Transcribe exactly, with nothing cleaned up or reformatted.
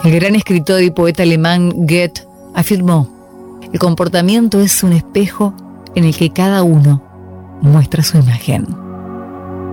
El gran escritor y poeta alemán Goethe afirmó: el comportamiento es un espejo en el que cada uno muestra su imagen.